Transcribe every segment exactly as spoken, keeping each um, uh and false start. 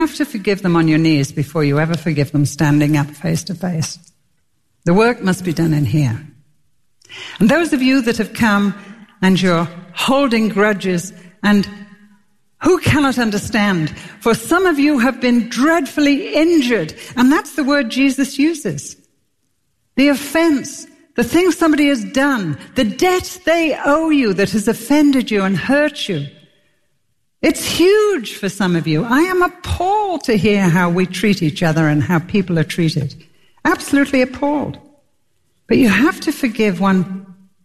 have to forgive them on your knees before you ever forgive them standing up face to face. The work must be done in here. And those of you that have come and you're holding grudges, and who cannot understand? For some of you have been dreadfully injured, and that's the word Jesus uses. The offense, the thing somebody has done, the debt they owe you that has offended you and hurt you. It's huge for some of you. I am appalled to hear how we treat each other and how people are treated. Absolutely appalled. But you have to forgive one,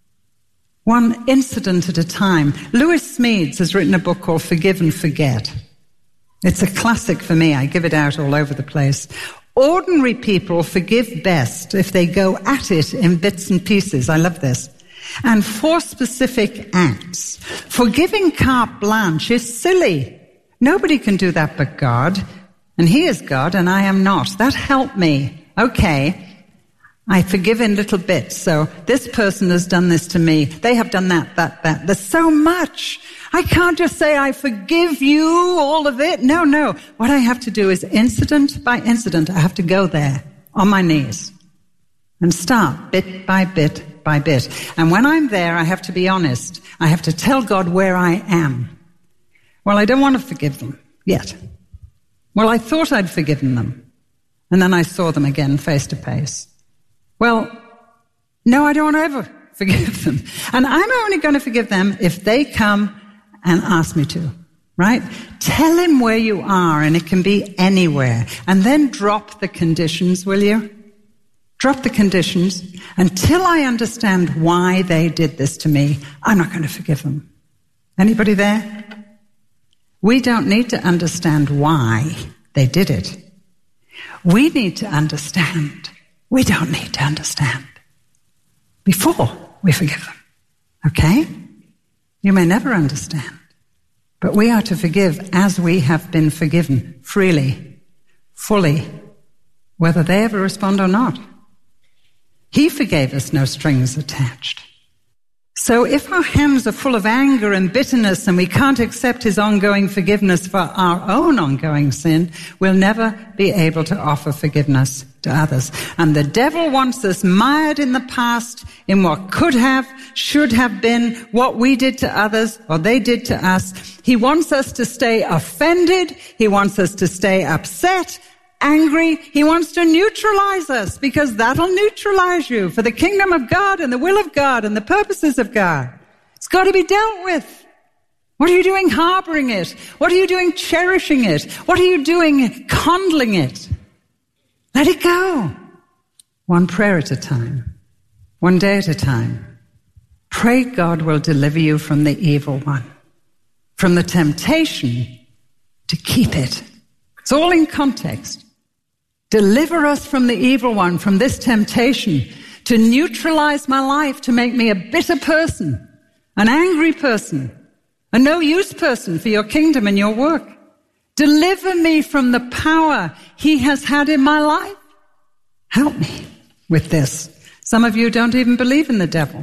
one incident at a time. Lewis Smedes has written a book called Forgive and Forget. It's a classic for me. I give it out all over the place. Ordinary people forgive best if they go at it in bits and pieces. I love this. And for specific acts. Forgiving carte blanche is silly. Nobody can do that but God. And He is God and I am not. That helped me. Okay, I forgive in little bits. So this person has done this to me. They have done that, that, that. There's so much. I can't just say I forgive you, all of it. No, no. What I have to do is incident by incident. I have to go there on my knees and start bit by bit by bit. And when I'm there, I have to be honest. I have to tell God where I am. Well, I don't want to forgive them yet. Well, I thought I'd forgiven them. And then I saw them again face to face. Well, no, I don't want to ever forgive them. And I'm only going to forgive them if they come and ask me to, right? Tell Him where you are, and it can be anywhere. And then drop the conditions, will you? Drop the conditions. Until I understand why they did this to me, I'm not going to forgive them. Anybody there? We don't need to understand why they did it. We need to understand. We don't need to understand before we forgive them. Okay? You may never understand, but we are to forgive as we have been forgiven, freely, fully, whether they ever respond or not. He forgave us, no strings attached. So if our hands are full of anger and bitterness and we can't accept His ongoing forgiveness for our own ongoing sin, we'll never be able to offer forgiveness to others. And the devil wants us mired in the past, in what could have, should have been, what we did to others or they did to us. He wants us to stay offended. He wants us to stay upset, angry. He wants to neutralize us, because that'll neutralize you for the kingdom of God and the will of God and the purposes of God. It's got to be dealt with. What are you doing harboring it? What are you doing cherishing it? What are you doing coddling it? Let it go. One prayer at a time. One day at a time. Pray God will deliver you from the evil one, from the temptation to keep it. It's all in context. Deliver us from the evil one, from this temptation to neutralize my life, to make me a bitter person, an angry person, a no-use person for your kingdom and your work. Deliver me from the power He has had in my life. Help me with this. Some of you don't even believe in the devil.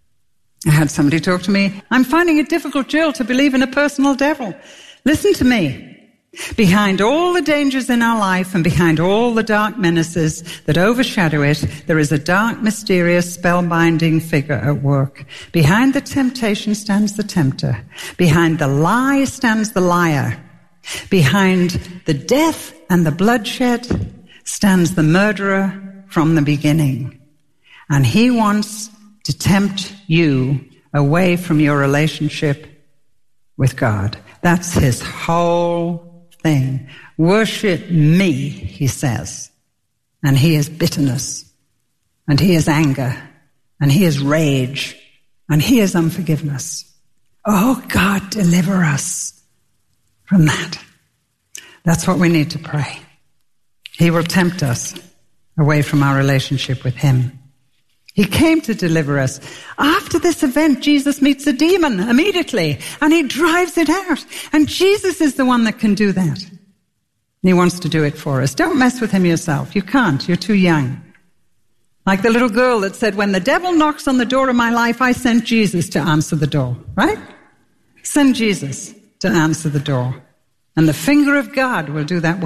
I had somebody talk to me. I'm finding it difficult, Jill, to believe in a personal devil. Listen to me. Behind all the dangers in our life and behind all the dark menaces that overshadow it, there is a dark, mysterious, spellbinding figure at work. Behind the temptation stands the tempter. Behind the lie stands the liar. Behind the death and the bloodshed stands the murderer from the beginning. And he wants to tempt you away from your relationship with God. That's his whole thing. Worship me, he says. And he is bitterness, and he is anger, and he is rage, and he is unforgiveness. Oh, God, deliver us from that. That's what we need to pray. He will tempt us away from our relationship with him. He came to deliver us. After this event, Jesus meets a demon immediately, and he drives it out. And Jesus is the one that can do that. And he wants to do it for us. Don't mess with him yourself. You can't. You're too young. Like the little girl that said, when the devil knocks on the door of my life, I send Jesus to answer the door. Right? Send Jesus to answer the door. And the finger of God will do that